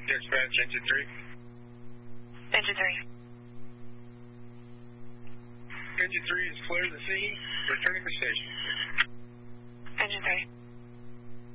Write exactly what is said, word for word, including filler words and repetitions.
Dispatch, engine three. Engine three. Engine three is clear of the scene. Returning to station. Engine three.